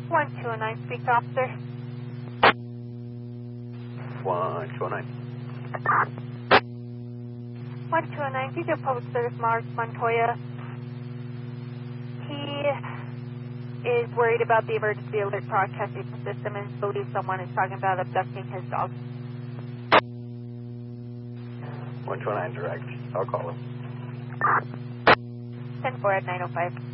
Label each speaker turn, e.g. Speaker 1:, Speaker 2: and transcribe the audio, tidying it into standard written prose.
Speaker 1: 1209, speak to officer.
Speaker 2: 1209.
Speaker 1: 1209, DJ Public Service Mark Montoya. He is worried about the emergency alert broadcasting system and believes someone is talking about abducting his dog.
Speaker 2: 129 direct. I'll call him.
Speaker 1: 10-4 at 905.